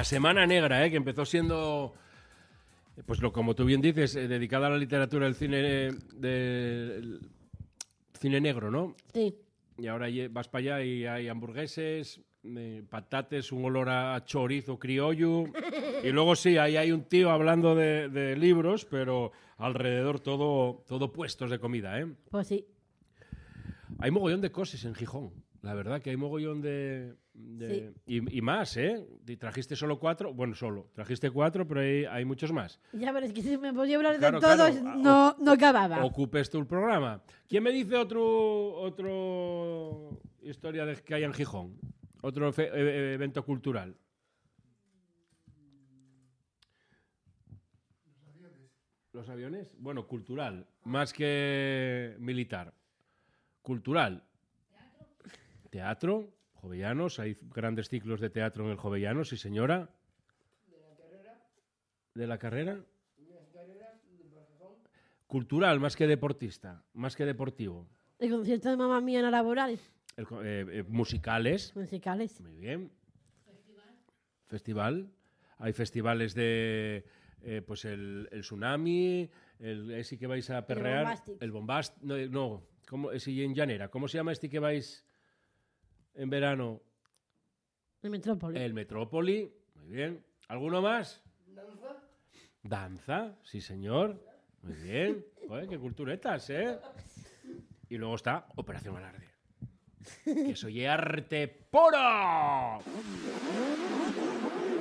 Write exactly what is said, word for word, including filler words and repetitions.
La Semana Negra, ¿eh? Que empezó siendo, pues lo como tú bien dices, eh, dedicada a la literatura del cine, eh, del cine negro, ¿no? Sí. Y ahora vas para allá y hay hamburgueses, eh, patates, un olor a chorizo criollo. Y luego sí, ahí hay un tío hablando de, de libros, pero alrededor todo, todo puestos de comida, ¿eh? Pues sí. Hay mogollón de cosas en Gijón. La verdad que hay mogollón de... de Sí. y, y más, ¿eh? Y trajiste solo cuatro, bueno, solo. Trajiste cuatro, pero hay, hay muchos más. Ya verás que si me podía hablar Claro, de todos, claro. no, no acababa. Ocupes tú el programa. ¿Quién me dice otro otro historia de que hay en Gijón? Otro fe, eh, evento cultural. Los aviones. ¿Los aviones? Bueno, cultural, más que militar. Cultural. Teatro. Teatro, Jovellanos, hay grandes ciclos de teatro en el Jovellanos, sí señora. De la carrera. ¿De la carrera? De las carreras de Barjajón. Cultural, más que deportista, más que deportivo. El concierto de mamá mía en la laboral. El, eh, eh, musicales. Musicales. Muy bien. Festival. Festival. Hay festivales de, eh, pues el, el Tsunami, el ese que vais a perrear. El Bombastic. El Bombast, no, no ¿cómo, ese en Llanera. ¿Cómo se llama este que vais en verano? El Metrópoli. El Metrópoli. Muy bien. ¿Alguno más? Danza. Danza, sí señor. Muy bien. Joder, qué culturetas, ¿eh? Y luego está Operación Alarde. Que soy arte puro.